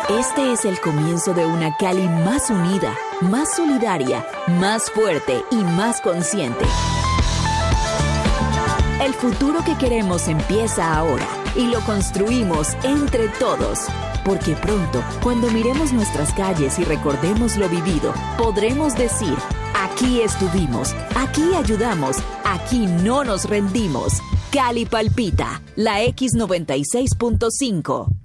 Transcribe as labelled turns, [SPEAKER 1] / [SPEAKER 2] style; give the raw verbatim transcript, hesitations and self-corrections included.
[SPEAKER 1] Este es el comienzo de una Cali más unida, más solidaria, más fuerte y más consciente. El futuro que queremos empieza ahora y lo construimos entre todos. Porque pronto, cuando miremos nuestras calles y recordemos lo vivido, podremos decir, aquí estuvimos, aquí ayudamos, aquí no nos rendimos. Cali palpita, la X noventa y seis punto cinco.